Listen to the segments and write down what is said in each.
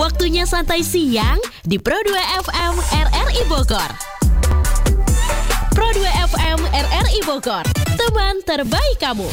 Waktunya santai siang di Pro 2 FM RRI Bogor. Pro 2 FM RRI Bogor, teman terbaik kamu.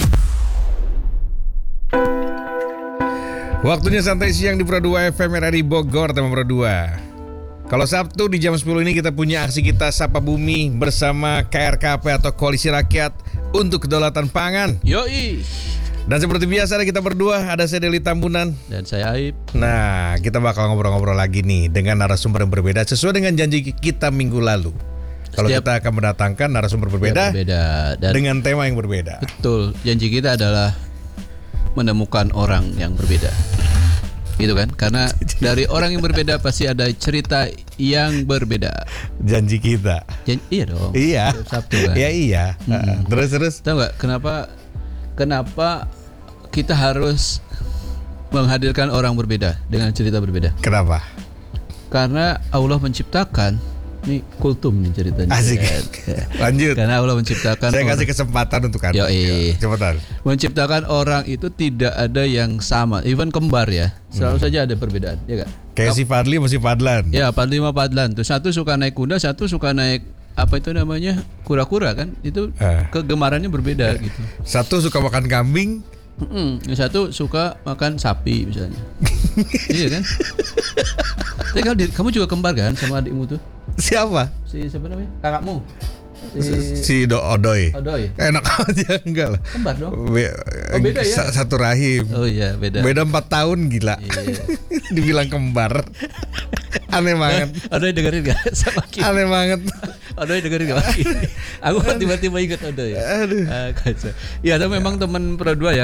Waktunya santai siang di Pro 2 FM RRI Bogor, teman Pro 2. Kalau Sabtu di jam 10 ini kita punya aksi kita Sapa Bumi bersama KRKP atau Koalisi Rakyat untuk Kedaulatan Pangan. Yoi. Dan seperti biasa ada kita berdua, ada saya Deli Tambunan Dan saya Aib. Nah, kita bakal ngobrol-ngobrol lagi nih dengan narasumber yang berbeda sesuai dengan janji kita minggu lalu. Kalau kita akan mendatangkan narasumber berbeda dan dengan tema yang berbeda. Betul, janji kita adalah menemukan orang yang berbeda. Gitu kan? Karena dari orang yang berbeda pasti ada cerita yang berbeda. Janji kita. Iya dong. Iya. Sabtu kan. Iya. Terus. Tahu nggak kenapa kita harus menghadirkan orang berbeda dengan cerita berbeda? Kenapa? Karena Allah menciptakan, ini kultum nih ceritanya. Asik. Lanjut. Karena Allah menciptakan. Saya kasih kesempatan untuk Anda. Cepetan. Menciptakan orang itu tidak ada yang sama, even kembar ya. Selalu saja ada perbedaan, ya kan? Kayak si Fadli sama si Fadlan. Ya, Fadli sama Fadlan tuh. Satu suka naik kuda, satu suka naik apa itu namanya? Kura-kura kan? Itu kegemarannya berbeda gitu. Satu suka makan kambing, yang satu suka makan sapi misalnya. Iya kan? Tapi kamu juga kembar kan sama adikmu tuh? Siapa? Siapa namanya? Kakakmu? Si Odoy. Enak aja, enggak lah. Kembar dong. Beda ya? Satu rahim. Oh iya, beda. Beda 4 tahun, gila. Iya. Dibilang kembar. Aneh banget. Odoy dengerin gak sama kita? Aneh banget. Odoy dengerin gak? Aku tiba-tiba ingat Odoy. Aduh. Ya, tapi memang teman Pro 2 ya.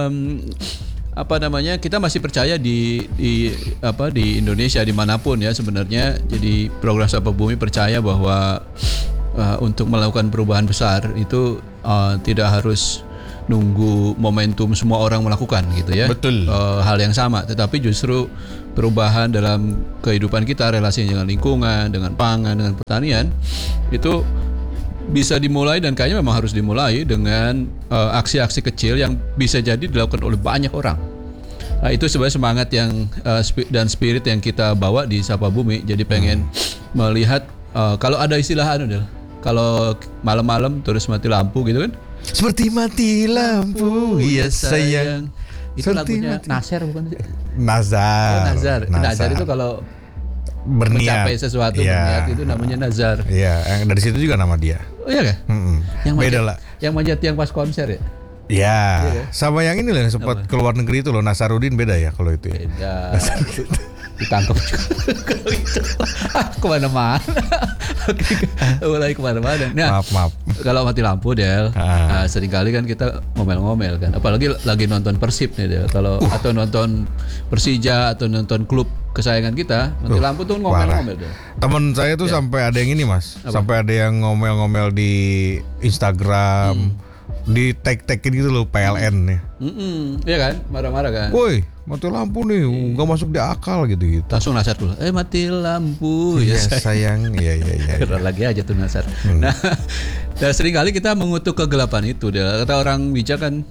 Kita masih percaya di Indonesia dimanapun ya sebenarnya. Jadi program Sapa Bumi percaya bahwa untuk melakukan perubahan besar itu tidak harus nunggu momentum semua orang melakukan gitu ya. Betul. Hal yang sama, tetapi justru perubahan dalam kehidupan kita, relasinya dengan lingkungan, dengan pangan, dengan pertanian itu bisa dimulai dan kayaknya memang harus dimulai dengan aksi-aksi kecil yang bisa jadi dilakukan oleh banyak orang. Nah, itu sebenarnya semangat yang dan spirit yang kita bawa di Sapa Bumi. Jadi pengen melihat kalau ada istilah kalau malam-malam terus mati lampu gitu kan? Seperti mati lampu, iya sayang. Itu lagunya Nasir bukan sih? Nazar. Nazar itu kalau berniat mencapai sesuatu, berniat itu namanya nazar. Iya, dari situ juga nama dia. Oh iya kan? Yang beda lah. Yang manjat tiang pas konser ya? Ya, sama yang ini loh yang sempat ke luar negeri itu loh, Nasarudin beda ya kalau itu. Beda. Ditangkap juga kalau itu. Kemana-mana. Mulai kemana-mana. Nah, maaf. Kalau mati lampu Del, seringkali kan kita ngomel-ngomel kan. Apalagi lagi nonton Persib nih Del. Atau nonton Persija atau nonton klub kesayangan kita, mati lampu tuh ngomel-ngomel Del. Temen saya tuh sampai ada yang ini mas. Apa? Sampai ada yang ngomel-ngomel di Instagram. Di tag-tagin gitu loh PLN nih. Iya kan, marah-marah kan. Woi, mati lampu nih, nggak masuk di akal gitu. Langsung nasar dulu. Mati lampu. Ya sayang, iya. Lagi aja tuh nasar. Nah, sering kali kita mengutuk kegelapan itu. Kata orang bijak kan,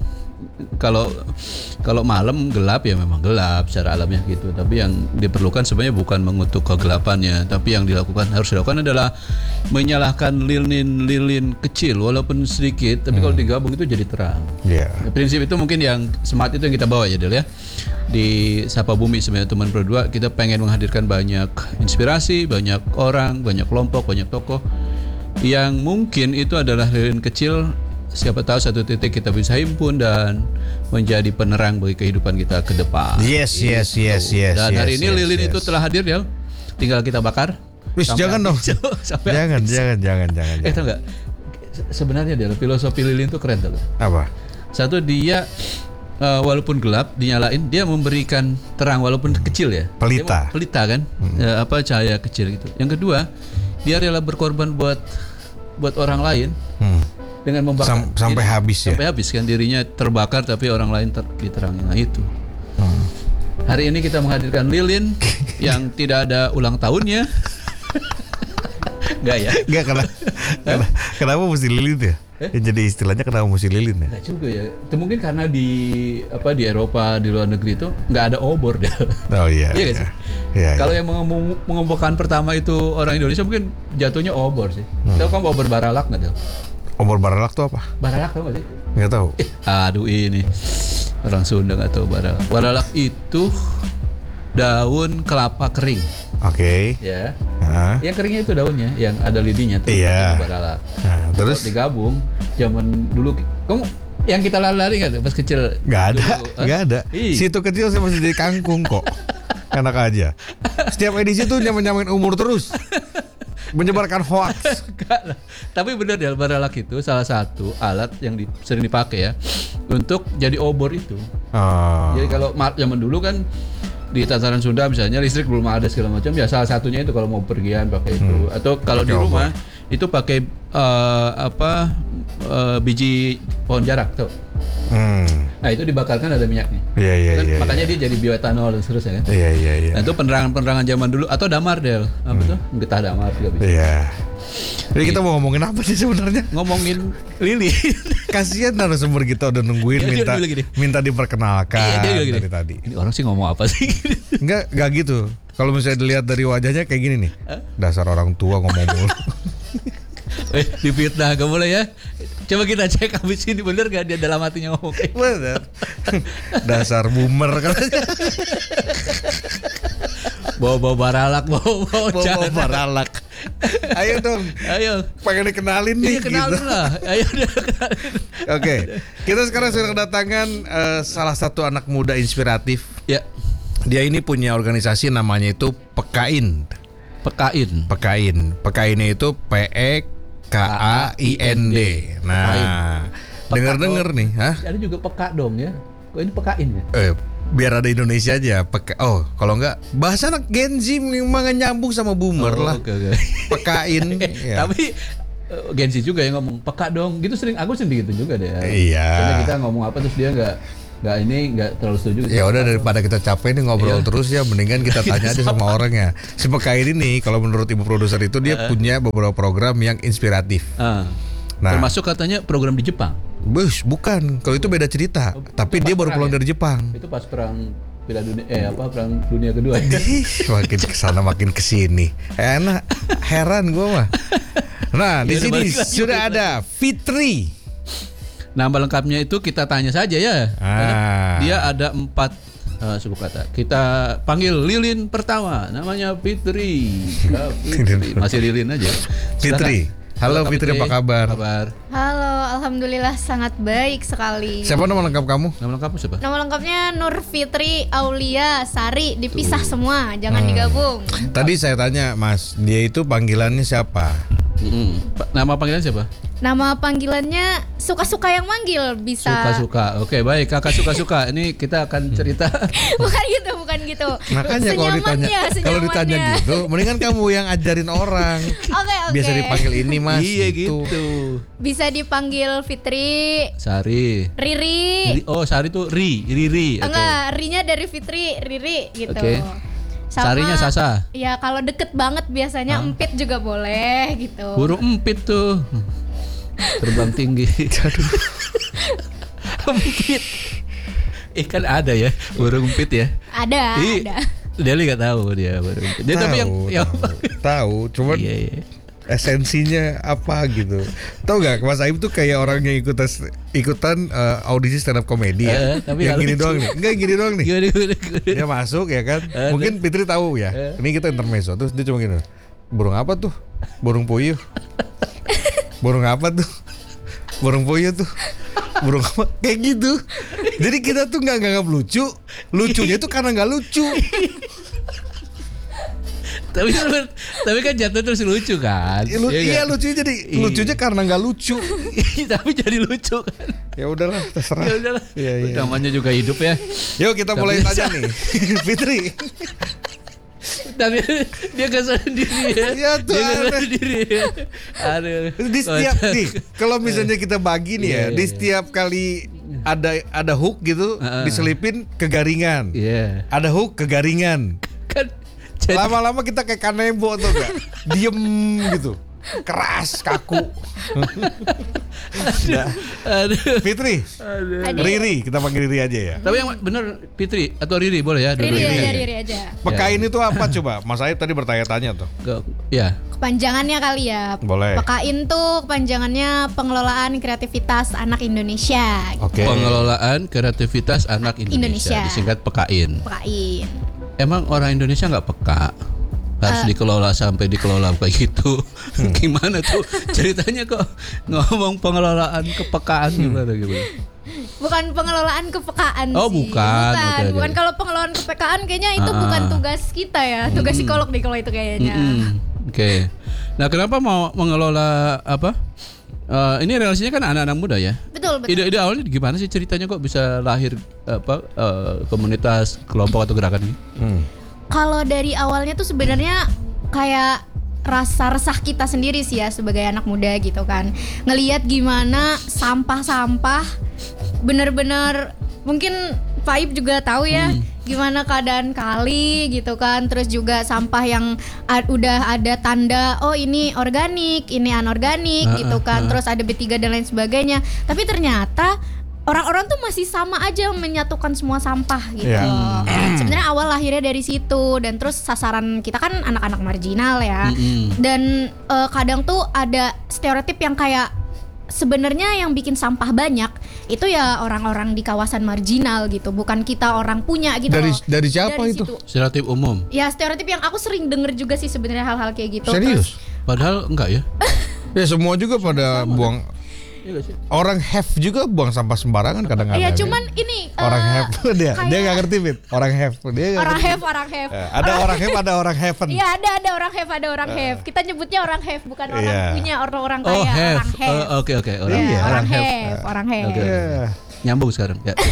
kalau malam gelap ya memang gelap secara alamiah gitu. Tapi yang diperlukan sebenarnya bukan mengutuk kegelapannya, tapi yang harus dilakukan adalah menyalahkan lilin kecil walaupun sedikit, tapi kalau digabung itu jadi terang. Prinsip itu mungkin yang smart itu yang kita bawa ya Del ya. Di Sapa Bumi sebenarnya teman Pro 2 kita pengen menghadirkan banyak inspirasi, banyak orang, banyak kelompok, banyak tokoh yang mungkin itu adalah lilin kecil. Siapa tahu satu titik kita bisa himpun dan menjadi penerang bagi kehidupan kita ke depan. Yes. Dan hari ini lilin itu telah hadir ya. Tinggal kita bakar. Jangan dong. Jangan. Tahu nggak? Sebenarnya dia filosofi lilin itu keren tuh. Apa? Satu, dia walaupun gelap dinyalain, dia memberikan terang walaupun kecil ya. Pelita kan? Cahaya kecil gitu. Yang kedua, dia rela berkorban buat orang lain. Dengan membakar sampai habis ya. Sampai habis kan, dirinya terbakar tapi orang lain diterangin. Nah itu. Hari ini kita menghadirkan lilin yang tidak ada ulang tahunnya. Enggak ya? Enggak, kenapa mesti lilin ya? Jadi istilahnya kenapa mesti lilin ya? Nggak juga ya. Itu mungkin karena di Eropa, di luar negeri itu nggak ada obor deh. Oh iya. Iya nggak sih? Iya. Kalau yang mengemukakan pertama itu orang Indonesia mungkin jatuhnya obor sih. Tahu kamu obor baralak nggak tahu? Obor baralak tuh apa? Baralak tahu nggak sih? Nggak tahu. Aduh ini orang Sunda nggak tahu baralak. Baralak itu daun kelapa kering. Oke. Ya. Nah. Yang keringnya itu daunnya, yang ada lidinya tuh. Iya. Itu baralak. Nah, terus Kalau digabung, zaman dulu kamu yang kita lari-lari nggak tuh pas kecil? nggak ada, Dulu, nggak ada. Ih. Situ kecil saya masih jadi kangkung kok. Enak aja. Setiap edisi tuh nyamain umur terus. Menyebarkan hoax. Enggak lah. Tapi benar ya, baralak itu salah satu alat yang sering dipakai ya untuk jadi obor itu. Oh. Jadi kalau zaman dulu kan di tataran Sunda misalnya listrik belum ada segala macam, ya salah satunya itu kalau mau pergian pakai itu. Atau kalau Pakai di rumah obor. itu pakai biji pohon jarak tuh. Nah itu dibakarkan ada minyaknya. Iya iya Kan iya. makanya dia jadi bioetanol dan seterusnya kan. Iya iya iya. Nah itu penerangan zaman dulu atau damar Del. Apa tuh? Getah damar juga bisa. Iya. Jadi kita mau ngomongin apa sih sebenarnya? Ngomongin lili. Kasihan narasumber kita udah nungguin Iya, dia minta bilang gini. minta diperkenalkan Iya, dia bilang gini. dari tadi. Ini orang sih ngomong apa sih? Enggak gitu. Kalau misalnya dilihat dari wajahnya kayak gini nih. Dasar orang tua ngomong mulu. Difitnah gak boleh ya. Coba kita cek habis ini bener gak dia dalam hatinya ngomong kayak gitu. Bener. Dasar boomer katanya. Bawa baralak, bawa Bawa baralak. Ayo dong. Ayo. Pengen dikenalin nih. Iya kenalin gitu. lah. Ayo udah kenalin. Oke. Kita sekarang sudah kedatangan salah satu anak muda inspiratif. Ya, Dia ini punya organisasi namanya itu PKAIN. pekain. PKAIN itu PEKAIND. Nah, dengar-dengar nih, hah? Ada juga peka dong ya. Kok ini pekain ya? Biar ada Indonesia aja. Oh, kalau enggak bahasa anak Gen Z memang nggak nyambung sama boomer lah. Oke. PKAIN. Ya. Tapi Gen Z juga yang ngomong peka dong. Gitu aku sering gitu juga deh. Iya. Karena kita ngomong apa terus dia nggak terlalu setuju. Ya udah daripada kita capek nih ngobrol Iya. terus ya mendingan kita tanya aja sama orangnya. Si PKAIN ini kalau menurut ibu produser itu dia punya beberapa program yang inspiratif. Nah. Termasuk katanya program di Jepang. Bus, bukan. Kalau itu beda cerita. Tapi dia baru perang pulang ya? dari Jepang. Itu pas perang perang dunia kedua. Ih, makin kesana makin kesini. Enak, heran gue mah. Nah, di Ya udah, sini balik lagi, sudah balik ada Fitri. Nama lengkapnya itu kita tanya saja ya. Ah. Dia ada 4 suku kata. Kita panggil Lilin pertama, namanya Fitri. Fitri. Masih Lilin aja. Fitri. Halo Fitri, apa kabar? Halo, alhamdulillah sangat baik sekali. Siapa nama lengkap kamu? Nama lengkapmu siapa? Nama lengkapnya Nur Fitri Aulia Sari, dipisah semua, jangan digabung. Tadi saya tanya Mas, dia itu panggilannya siapa? Nama panggilan siapa? Nama panggilannya suka-suka yang manggil bisa. Suka-suka. Oke, baik. Kakak suka-suka. Ini kita akan cerita. bukan gitu. Makanya kalau ditanya gitu, mendingan kamu yang ajarin orang. Oke. Biasa dipanggil ini Mas. Iya gitu. gitu. Bisa dipanggil Fitri, Sari. Riri. Oh, Sari tuh Riri. Oke. Enggak, Rinya dari Fitri, Riri gitu. Oke. Sama- Sarinya Sasa. Ya kalau deket banget biasanya Empit juga boleh gitu. Burung empit tuh. Terbang tinggi. Empit. Kan ada ya burung empit ya. Ada. Deli nggak tahu dia burung empit. Dia tapi yang tahu, cuman iya. esensinya apa gitu. Tahu gak Mas Aib tuh kayak orang yang ikutan audisi stand up komedi ya. Tapi Yang gini lucu. doang nih. Enggak gini doang nih. Gimana? Dia masuk ya kan. Mungkin Fitri tahu ya. Ini kita intermezzo terus dia cuma gini. Burung apa tuh? Burung puyuh. Burung apa tuh? Burung puyuh tuh. Burung apa? Kayak gitu. Jadi kita tuh nggak nganggap lucu. Lucunya tuh karena nggak lucu. tapi kan jatuh terus lucu kan. Iya lucunya jadi lucunya karena nggak lucu. Tapi jadi lucu kan. Ya udahlah terserah. Ya udahlah. Iya. Namanya juga hidup ya. Yuk kita mulai Tapi- tanya nih. Fitri. Tapi dia gak sendiri ya. Ya, tuh Dia gak aneh. sendiri ya. Aduh. Di setiap nih, kalau misalnya kita bagi nih ya, Iya, di iya. setiap kali ada hook gitu, diselipin ke garingan. Iya. Ada hook ke garingan. Kan jadi Lama-lama kita kayak kanebo tuh gak? Diem gitu. keras, kaku. Aduh. Fitri, Riri, kita panggil Riri aja ya. Tapi yang bener Fitri atau Riri boleh ya? Riri aja. Pekain itu apa coba? Mas Aib tadi bertanya-tanya tuh. Ya. Kepanjangannya kali ya. Boleh. Pekain tuh kepanjangannya Pengelolaan Kreativitas Anak Indonesia. Oke. Pengelolaan Kreativitas Anak Indonesia. Disingkat PKAIN. Pekain. Emang orang Indonesia nggak peka? Harus dikelola sampai dikelola kayak gitu. Gimana tuh ceritanya kok ngomong pengelolaan kepekaan gimana gitu? Bukan pengelolaan kepekaan Oh, sih. bukan. Okay. Bukan kalau pengelolaan kepekaan kayaknya itu bukan tugas kita ya. Tugas psikolog deh kalau itu kayaknya. Oke. Nah, kenapa mau mengelola apa? Ini relasinya kan anak-anak muda ya. Betul. Ide awalnya gimana sih ceritanya kok bisa lahir komunitas, kelompok atau gerakan ini? Kalau dari awalnya tuh sebenarnya kayak rasa resah kita sendiri sih ya sebagai anak muda gitu kan. Ngelihat gimana sampah-sampah bener-bener, mungkin Pak Ip juga tahu ya gimana keadaan kali gitu kan. Terus juga sampah yang udah ada tanda oh ini organik, ini anorganik gitu kan. Terus ada B3 dan lain sebagainya. Tapi ternyata orang-orang tuh masih sama aja menyatukan semua sampah gitu. Sebenarnya awal lahirnya dari situ, dan terus sasaran kita kan anak-anak marginal ya. Dan kadang tuh ada stereotip yang kayak sebenarnya yang bikin sampah banyak itu ya orang-orang di kawasan marginal gitu, bukan kita orang punya gitu. Dari siapa dari itu? Situ. Stereotip umum. Ya stereotip yang aku sering denger juga sih sebenarnya hal-hal kayak gitu. Serius? Padahal enggak ya? Ya semua juga pada buang. Orang have juga buang sampah sembarangan kadang-kadang. Iya, cuman ini orang have dia nggak ngerti Fit. Orang have dia. Orang have. Ada orang have, ada orang haven. Iya, ada orang have, ada orang have. Kita nyebutnya orang have, bukan orang punya, orang kaya. Oh, have. Orang have. Oke. Orang have. Okay. Nyambung sekarang ya.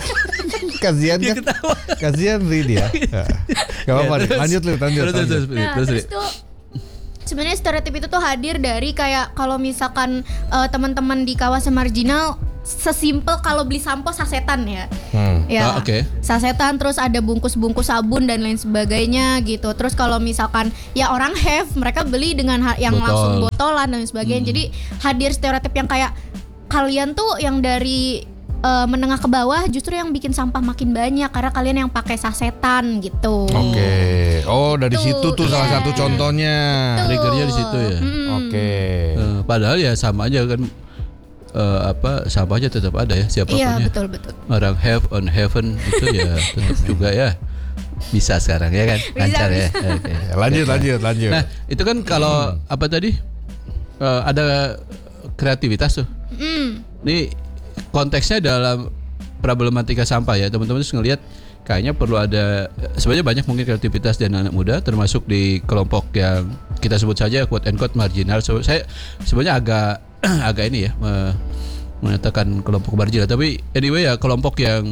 Kasihan Ridi ya. Gak apa-apa nih. Lanjut. Terus tuh sebenarnya stereotip itu tuh hadir dari kayak kalau misalkan teman-teman di kawasan marginal sesimpel kalau beli sampo sasetan ya. Sasetan, terus ada bungkus-bungkus sabun dan lain sebagainya gitu. Terus kalau misalkan ya orang have, mereka beli dengan yang langsung botolan dan lain sebagainya. Jadi hadir stereotip yang kayak kalian tuh yang dari menengah ke bawah justru yang bikin sampah makin banyak karena kalian yang pakai sasetan gitu. Oke. Oh, dari situ tuh salah satu contohnya. Triggernya di situ ya. Oke. Padahal ya sama aja kan, sampahnya tetap ada ya siapapun ya. Iya, betul. Orang have on heaven itu ya tetap juga ya. Bisa sekarang ya kan? Lancar ya. Okay. Lanjut. Nah, itu kan kalau apa tadi? Ada kreativitas tuh. Ini konteksnya dalam problematika sampah ya, teman-teman terus ngelihat kayaknya perlu ada, sebenarnya banyak mungkin kreativitas dan anak muda termasuk di kelompok yang kita sebut saja quote and quote marginal. Saya sebenarnya agak ini ya menyatakan kelompok marginal, tapi anyway ya kelompok yang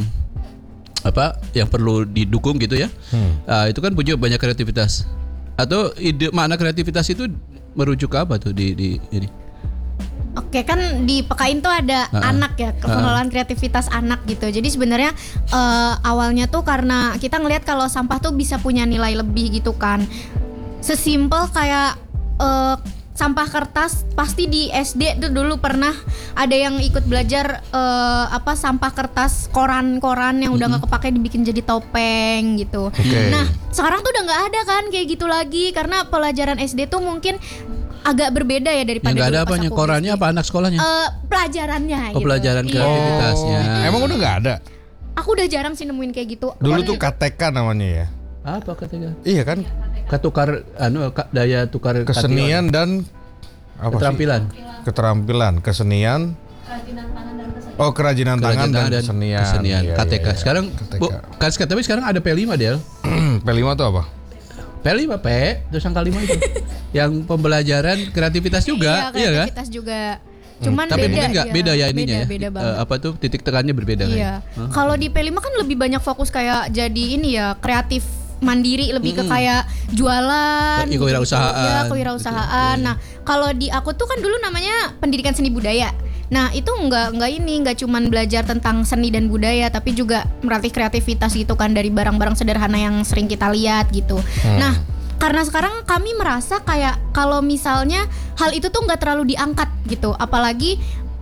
yang perlu didukung gitu ya. Itu kan punya banyak kreativitas. Atau ide makna kreativitas itu merujuk ke apa tuh di ini? Oke, kan di PKAIN tuh ada anak ya, pengelolaan kreativitas anak gitu. Jadi sebenarnya awalnya tuh karena kita ngelihat kalau sampah tuh bisa punya nilai lebih gitu kan. Sesimpel kayak sampah kertas, pasti di SD tuh dulu pernah ada yang ikut belajar sampah kertas koran-koran yang udah nggak kepake dibikin jadi topeng gitu. Nah sekarang tuh udah nggak ada kan kayak gitu lagi karena pelajaran SD tuh mungkin agak berbeda ya daripada yang dulu ada pas apanya, aku korannya SD. apa anak sekolahnya? Pelajarannya gitu. Pelajaran kreativitasnya. Emang udah nggak ada? Aku udah jarang sih nemuin kayak gitu. Dulu tuh KTK namanya ya. Apa katanya? Iya kan? Ketukar daya tukar kesenian dan apa keterampilan. Sih? Keterampilan, kesenian. Kerajinan tangan dan kesenian. Iya, KTK. Iya. Sekarang tapi sekarang ada P5 Del. P5 tuh apa? P5 terus angka 5 itu. Yang pembelajaran kreativitas juga, iya kan? Kreativitas juga. Cuman tapi beda, mungkin nggak beda ya ininya ya. Beda banget. Tuh titik tekannya berbeda kan. Iya. Kalau di P5 kan lebih banyak fokus kayak jadi ini ya, kreatif mandiri, lebih ke kayak jualan, kewirausahaan. Ya, kewirausahaan. Nah, kalau di aku tuh kan dulu namanya pendidikan seni budaya. Nah, itu nggak cuman belajar tentang seni dan budaya, tapi juga melatih kreativitas gitu kan dari barang-barang sederhana yang sering kita lihat gitu. Nah, karena sekarang kami merasa kayak kalau misalnya hal itu tuh nggak terlalu diangkat gitu, apalagi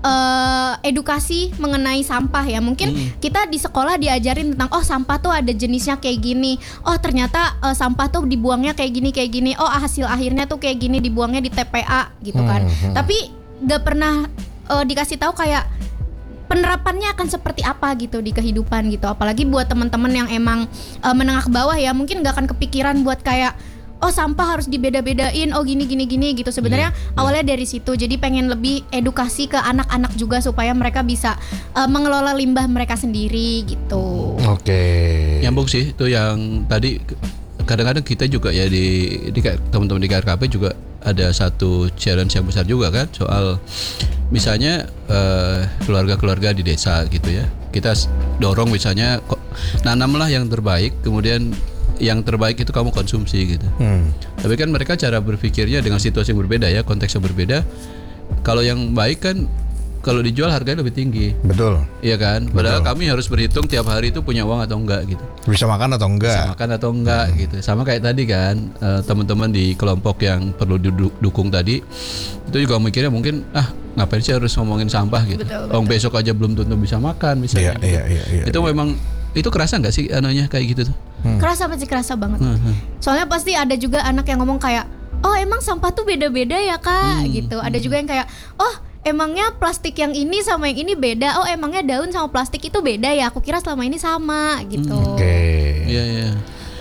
edukasi mengenai sampah ya. Mungkin kita di sekolah diajarin tentang sampah tuh ada jenisnya kayak gini. Oh ternyata sampah tuh dibuangnya kayak gini. Oh hasil akhirnya tuh kayak gini, dibuangnya di TPA gitu kan. Tapi gak pernah dikasih tahu kayak penerapannya akan seperti apa gitu di kehidupan gitu. Apalagi buat teman-teman yang emang menengah ke bawah ya, mungkin gak akan kepikiran buat kayak sampah harus dibeda-bedain, gini gitu. Sebenarnya awalnya dari situ. Jadi pengen lebih edukasi ke anak-anak juga supaya mereka bisa mengelola limbah mereka sendiri gitu. Oke. Nyambung sih itu yang tadi. Kadang-kadang kita juga ya di teman-teman di KRKP juga ada satu challenge yang besar juga kan, soal misalnya keluarga-keluarga di desa gitu ya. Kita dorong misalnya nanamlah yang terbaik, kemudian yang terbaik itu kamu konsumsi gitu. Tapi kan mereka cara berpikirnya dengan situasi yang berbeda ya, konteksnya berbeda. Kalau yang baik kan kalau dijual harganya lebih tinggi. Betul. Iya kan? Padahal kami harus berhitung tiap hari itu punya uang atau enggak gitu. Bisa makan atau enggak? Gitu. Sama kayak tadi kan, teman-teman di kelompok yang perlu didukung tadi itu juga mikirnya mungkin ngapain sih harus ngomongin sampah gitu. Betul. Besok aja belum tentu bisa makan misalnya. Iya. Itu memang itu kerasa nggak sih anunya kayak gitu tuh? Kerasa banget. Soalnya pasti ada juga anak yang ngomong kayak, emang sampah tuh beda-beda ya kak gitu. Ada juga yang kayak, emangnya plastik yang ini sama yang ini beda. Emangnya daun sama plastik itu beda ya. Aku kira selama ini sama gitu. Oke. Iya.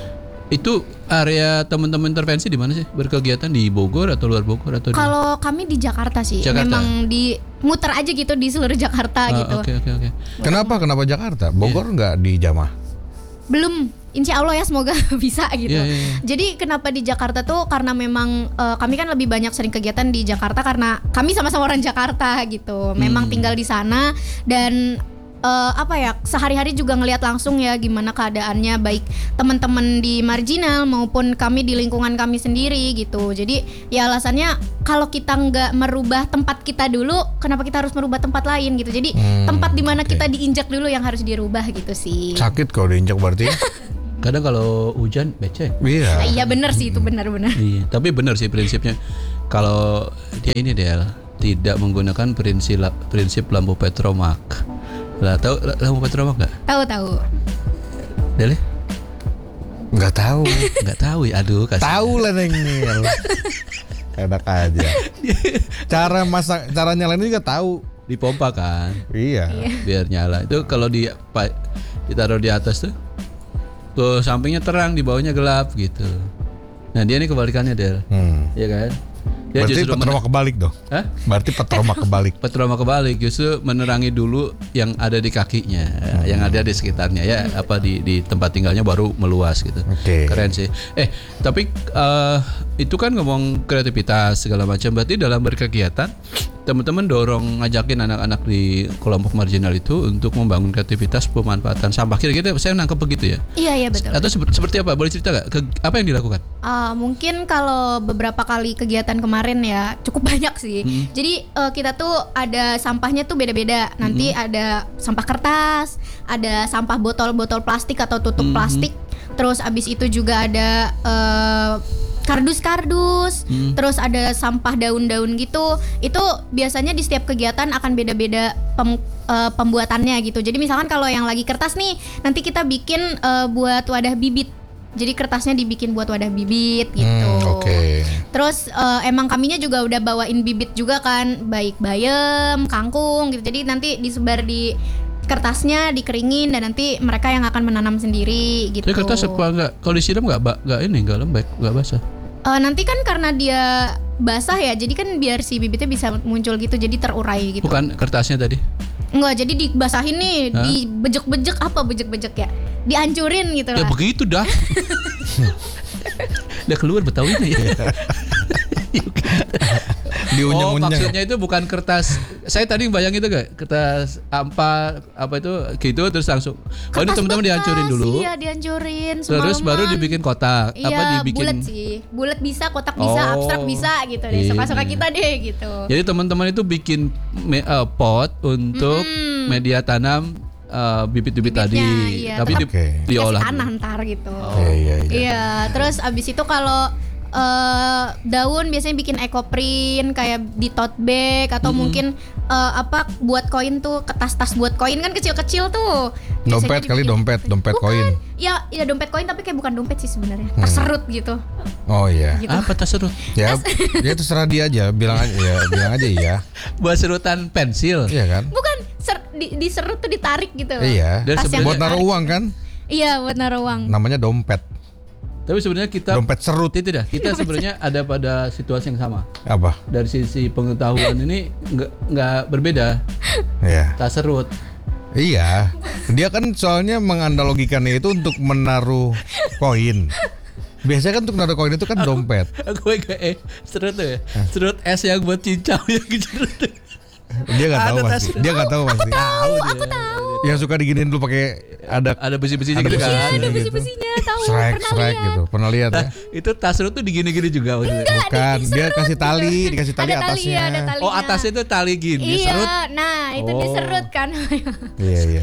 Itu area teman-teman intervensi di mana sih? Berkegiatan di Bogor atau luar Bogor atau Kalau kami di Jakarta sih. Jakarta. Memang di muter aja gitu di seluruh Jakarta gitu. Oke. Kenapa Jakarta? Bogor nggak dijamah? Belum, insya Allah ya semoga bisa gitu. Iya. Jadi kenapa di Jakarta tuh karena memang kami kan lebih banyak sering kegiatan di Jakarta karena kami sama-sama orang Jakarta gitu. Memang tinggal di sana dan sehari-hari juga ngelihat langsung ya gimana keadaannya, baik teman-teman di marginal maupun kami di lingkungan kami sendiri gitu. Jadi ya alasannya kalau kita nggak merubah tempat kita dulu, kenapa kita harus merubah tempat lain gitu. Jadi tempat di mana kita diinjak dulu yang harus dirubah gitu sih. Sakit kalau diinjak berarti. Kadang kalau hujan becek. Iya. Iya benar sih itu benar-benar. Iya, tapi benar sih prinsipnya. Kalau dia ini Del tidak menggunakan prinsip lampu petromak. Lah tahu lampu petromak nggak? Tahu. Del? Nggak tahu ya. Aduh kasih. Tahu lah Neng. Enak aja. Cara nyalain juga tahu. Dipompa kan? Iya. Biar nyala. Itu kalau ditaruh di atas tuh sampingnya terang, di bawahnya gelap gitu. Nah dia ini kebalikannya Del. Iya kan? Dia Berarti petroma kebalik dong. Hah? Berarti petroma kebalik. Petroma kebalik justru menerangi dulu yang ada di kakinya, yang ada di sekitarnya ya, di tempat tinggalnya baru meluas gitu. Oke. Keren sih. Tapi itu kan ngomong kreativitas segala macam. Berarti dalam berkegiatan teman-teman dorong ngajakin anak-anak di kelompok marginal itu untuk membangun kreativitas pemanfaatan sampah. Kira-kira saya nangkep begitu ya? Iya betul. Atau seperti apa? Boleh cerita nggak? Apa yang dilakukan? Mungkin kalau beberapa kali kegiatan kemarin ya cukup banyak sih. Jadi kita tuh ada sampahnya tuh beda-beda. Nanti ada sampah kertas, ada sampah botol-botol plastik atau tutup plastik. Terus abis itu juga ada kardus-kardus, terus ada sampah daun-daun gitu. Itu biasanya di setiap kegiatan akan beda-beda pembuatannya gitu. Jadi misalkan kalau yang lagi kertas nih, nanti kita bikin buat wadah bibit. Jadi kertasnya dibikin buat wadah bibit gitu. Oke. Terus emang kaminya juga udah bawain bibit juga kan, baik bayam, kangkung gitu. Jadi nanti disebar di kertasnya, dikeringin dan nanti mereka yang akan menanam sendiri gitu. Jadi kertas apa enggak? Kalau disiram enggak lembek, enggak basah. Nanti kan karena dia basah ya, jadi kan biar si bibitnya bisa muncul gitu, jadi terurai gitu. Bukan kertasnya tadi? Enggak, jadi dibasahin nih, dibejek-bejek ya, dihancurin gitu lah. Ya begitu dah. Udah keluar Betawinya ya. Diunyeng-unyeng. Maksudnya itu bukan kertas. Saya tadi bayang itu gak kertas apa itu gitu terus langsung. Ini teman-teman dihancurin dulu. Iya, dihancurin semalaman. Terus baru dibikin kotak. Iya, dibikin bulat sih. Bulat bisa, kotak bisa, abstrak bisa gitu deh. Suka-suka kita deh gitu. Jadi teman-teman itu bikin pot untuk media tanam bibit-bibit tadi, iya, tapi diolah tanah ntar gitu. Iya. Iya, terus abis itu kalau daun biasanya bikin ekoprint kayak di tote bag atau mungkin buat koin tuh, tas buat koin kan kecil-kecil tuh. Dompet kali, dompet koin. Ya dompet koin tapi kayak bukan dompet sih sebenarnya. Terserut gitu. Oh iya. Gitu. Apa tas serut? Ya terserah dia aja, bilang aja iya. Buat serutan pensil. Iya kan? Bukan diserut tuh ditarik gitu. Iya. Dan Tas yang Buat naruh uang kan? Iya, buat naruh uang. Namanya dompet. Tapi sebenarnya kita Dompet serut. tidak. Kita sebenarnya ada pada situasi yang sama. Apa? Dari sisi pengetahuan ini nggak berbeda. Iya. Tas serut. Iya. Dia kan soalnya menganalogikannya itu untuk menaruh koin. Biasanya kan untuk naruh koin itu kan dompet. Aku serut tuh ya. Serut es yang buat cincau yang serut. Dia nggak tahu Ada tas. pasti. Dia nggak tahu pasti. Aku tahu. Yang suka diginiin dulu pakai Ada besi-besinya Ada gitu besi-besinya. kan. Ada besi-besinya, tahu. Srek Pernah lihat. gitu. Pernah lihat ya? Nah, itu tas serut tuh digini-gini juga maksudnya. Bukan, dia kasih tali, dikasih tali Ada tali, atasnya. ada talinya. Oh, atasnya itu tali gini, Iya, serut. nah itu Oh. diserut kan. Iya.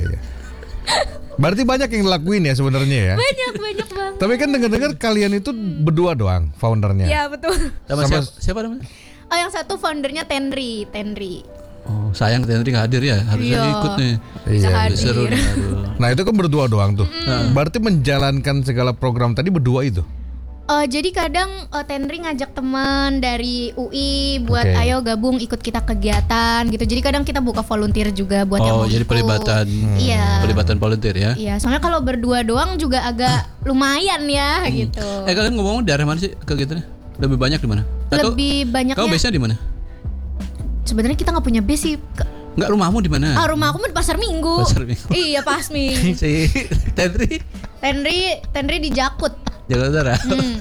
Berarti banyak yang ngelakuin ya sebenarnya ya. banyak banget. Tapi kan dengar-dengar kalian itu berdua doang foundernya. Iya betul. Sama Sama- siapa namanya? Oh yang satu foundernya Tenri. Oh, sayang Tenri nggak hadir ya. Harusnya Iya. ikut nih. Iya. Hadir. Seru nih. Aduh. Nah itu kan berdua doang tuh. Berarti menjalankan segala program tadi berdua itu. Jadi kadang Tenri ngajak teman dari UI buat Oke. ayo gabung ikut kita kegiatan gitu. Jadi kadang kita buka volunteer juga buat yang Oh, mau jadi ikut. pelibatan Iya. volunteer ya. Iya, soalnya kalau berdua doang juga agak lumayan ya gitu. Kalian ngomong daerah mana sih kegiatannya? Lebih banyak di mana? Lebih banyaknya. Kamu base-nya di mana? Sebenarnya kita nggak punya base sih. Enggak, rumahmu di mana? Rumah aku mah di Pasar Minggu. Pasar Minggu. Iya, Pasmi. Si Tenri Tenri di Jakut. Jakarta Utara.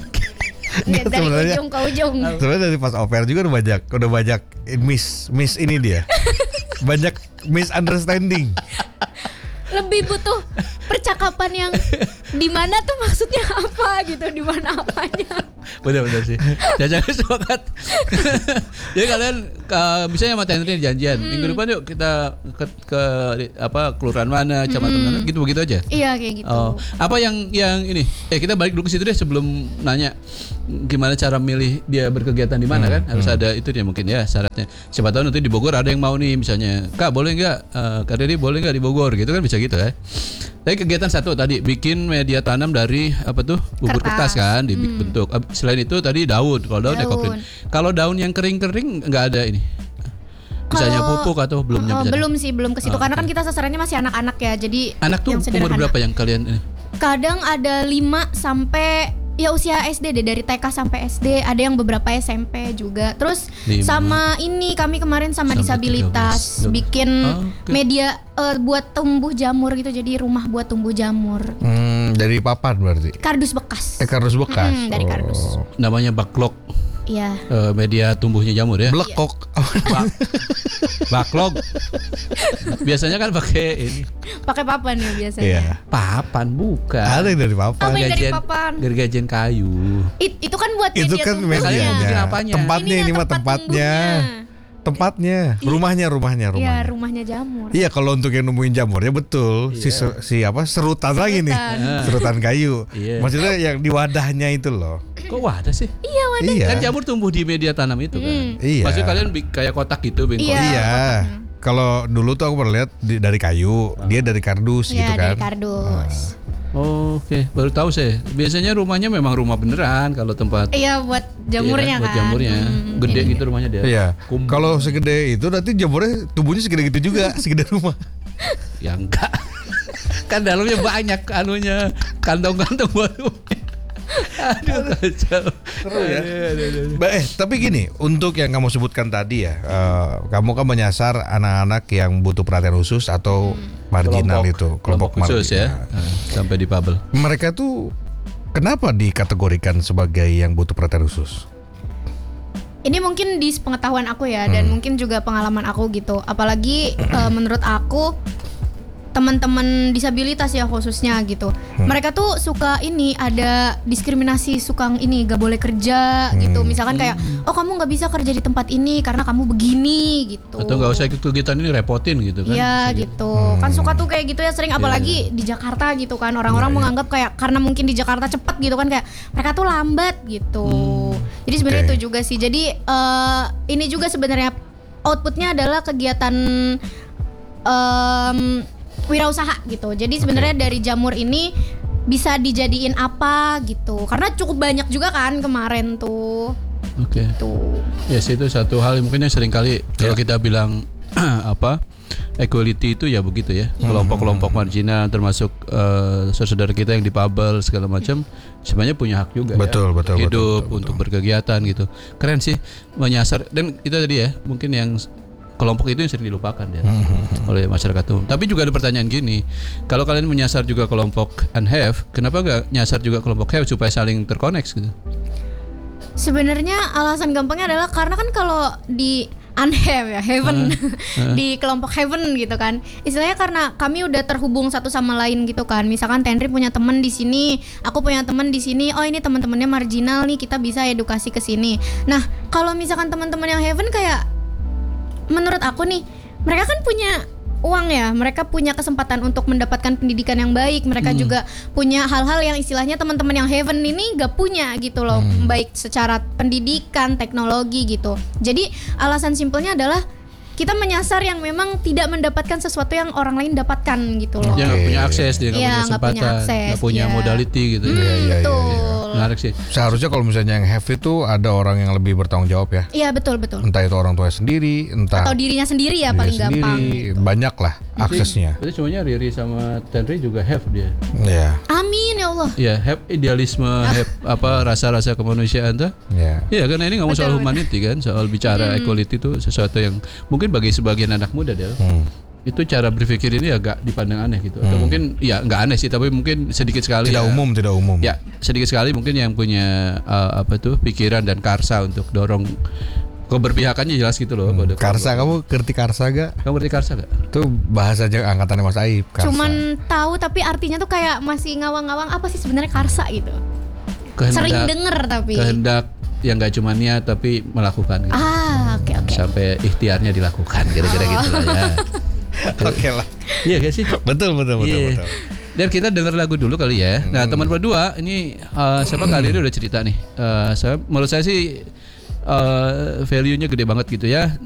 Dari sebenarnya- ujung ke ujung. Sebenarnya dari pas oper juga udah banyak miss ini dia. Banyak misunderstanding. Lebih butuh percakapan yang di mana tuh maksudnya apa gitu, di mana apanya. Benar sih. Jangan sepakat. Jadi kalian misalnya sama Tenri janjian, minggu depan yuk kita ke kelurahan mana, kecamatan mana, gitu begitu aja. Iya kayak gitu. Oh, apa yang ini? Kita balik dulu ke situ deh sebelum nanya gimana cara milih dia berkegiatan di mana kan? Harus ada itu dia mungkin ya syaratnya. Siapa tahu nanti di Bogor ada yang mau nih misalnya, Kak boleh nggak? Kak Dedi boleh nggak di Bogor? Gitu kan bisa gitu ya. Tapi kegiatan satu tadi bikin media tanam dari bubur kertas kan dibentuk. Selain itu tadi daun. Kalau daun ekoprint. Kalau daun yang kering-kering nggak ada ini. Misalnya Kalau- pupuk atau belum nyampe sana? belum sih, belum ke situ karena kan kita sasarannya masih anak-anak ya. Jadi Anak tuh yang umur sederhana. berapa yang kalian ini? Kadang ada 5 sampai ya usia SD deh, dari TK sampai SD, ada yang beberapa SMP juga. Terus 5. sama ini kami kemarin sama Sampai disabilitas 13. bikin Oke. media buat tumbuh jamur gitu. Jadi rumah buat tumbuh jamur. Dari papan berarti. Kardus bekas. Kardus bekas. Dari kardus. Namanya backlog, Iya. media tumbuhnya jamur ya. Blekok. Backlog. Biasanya kan pakai ini Pakai papan ya biasanya. Iya. papan bukan. Ada yang dari papan. Apa yang dari papan? Gergajian kayu. Itu kan buat Itu media kan tumbuhnya. Kalian bikin medianya. apanya? Tempatnya ini mah tempat tempatnya. tumbuhnya. Tempatnya. Rumahnya. Iya, rumahnya jamur. Iya, kalau untuk yang nemuin jamurnya betul. Si serutan lagi nih. Serutan kayu. Iya. Maksudnya yang di wadahnya itu loh. Kok wadah sih? Iya. Kan jamur tumbuh di media tanam itu kan. Iya. Maksudnya kalian kayak kotak gitu bengkok. Iya. Iya. Kalau dulu tuh aku pernah lihat dari kayu, dia dari kardus Iya, gitu kan. dari kardus. Oh, oke, baru tahu saya. Biasanya rumahnya memang rumah beneran kalau tempat Iya, buat jamurnya iya, buat kan. jamurnya. Gede gitu rumahnya dia. Iya. Kumpul. Kalau segede itu nanti jamurnya tubuhnya segede gitu juga, segede rumah. Ya enggak. Kan dalamnya banyak anunya, kantong-kantong baru. Aduh kacau. Seru ya. Tapi gini, untuk yang kamu sebutkan tadi ya, kamu kan menyasar anak-anak yang butuh perhatian khusus atau marginal itu, kelompok khusus ya. marginal. Sampai di Pabel. Mereka tuh kenapa dikategorikan sebagai yang butuh perhatian khusus? Ini mungkin di pengetahuan aku ya, dan mungkin juga pengalaman aku gitu. Apalagi menurut aku teman-teman disabilitas ya khususnya gitu. Mereka tuh suka ini ada diskriminasi, suka ini gak boleh kerja gitu. Misalkan kayak, oh kamu nggak bisa kerja di tempat ini karena kamu begini gitu. Atau nggak usah ikut kegiatan ini repotin gitu kan? Iya Bisa gitu. Kan suka tuh kayak gitu ya sering, apalagi di Jakarta gitu kan. Orang-orang menganggap kayak karena mungkin di Jakarta cepet gitu kan, kayak mereka tuh lambat gitu. Jadi sebenarnya Oke. itu juga sih. Jadi ini juga sebenarnya outputnya adalah kegiatan wirausaha gitu. Jadi sebenarnya dari jamur ini bisa dijadiin apa gitu. Karena cukup banyak juga kan kemarin tuh. Oke. Tuh. Yes, itu satu hal yang mungkin yang sering kali kalau kita bilang apa equality itu ya begitu ya, kelompok-kelompok marginal termasuk saudara kita yang difabel segala macam sebenarnya punya hak juga Betul, ya betul, hidup betul. untuk berkegiatan gitu. Keren sih menyasar, dan itu tadi ya mungkin yang kelompok itu yang sering dilupakan ya oleh masyarakat umum. Tapi juga ada pertanyaan gini, kalau kalian menyasar juga kelompok unhave, kenapa nggak nyasar juga kelompok have supaya saling terkoneksi gitu? Sebenarnya alasan gampangnya adalah karena kan kalau di unhave ya, heaven di kelompok heaven gitu kan. Istilahnya karena kami udah terhubung satu sama lain gitu kan. Misalkan Tenri punya teman di sini, aku punya teman di sini. Oh, ini teman-temannya marginal nih, kita bisa edukasi ke sini. Nah, kalau misalkan teman-teman yang heaven kayak menurut aku nih, mereka kan punya uang ya, mereka punya kesempatan untuk mendapatkan pendidikan yang baik, mereka juga punya hal-hal yang istilahnya teman-teman yang heaven ini gak punya gitu loh, baik secara pendidikan, teknologi gitu. Jadi alasan simpelnya adalah kita menyasar yang memang tidak mendapatkan sesuatu yang orang lain dapatkan gitu loh. Dia nggak punya akses, dia nggak Iya, punya nggak punya kesempatan, akses, nggak punya iya. modality gitu. Betul. Menarik sih. Seharusnya kalau misalnya yang have itu ada orang yang lebih bertanggung jawab ya. Iya, betul. Entah itu orang tua sendiri, entah Atau dirinya sendiri ya diri paling sendiri, gampang gitu. banyak lah aksesnya. Berarti semuanya Riri sama Tenri juga have dia. Ya, Amin ya Allah. Ya, have idealisme, have apa rasa-rasa kemanusiaan tuh. ya. Iya, karena ini ngomong soal Betul, humanity kan, soal bicara equality itu sesuatu yang mungkin bagi sebagian anak muda Del, itu cara berpikir ini agak dipandang aneh gitu. Atau mungkin ya nggak aneh sih, tapi mungkin sedikit sekali. Tidak ya. umum. Ya, sedikit sekali mungkin yang punya apa tuh pikiran dan karsa untuk dorong keberpihakannya jelas gitu loh. pada Karsa, kamu ngerti Karsa gak? Kamu ngerti karsa gak? Itu bahasa aja angkatannya Mas Aib. Karsa. Cuman tahu tapi artinya tuh kayak masih ngawang-ngawang apa sih sebenarnya karsa gitu. Sering denger tapi. Kehendak yang nggak cuma niat tapi melakukan gitu. Oke. Sampai ikhtiarnya dilakukan kira-kira gitu lah ya. Oke lah. Iya gak sih? Betul. Iya. Dan kita denger lagu dulu kali ya. Nah teman berdua ini siapa kali ini udah cerita nih. Menurut saya sih value-nya gede banget gitu ya.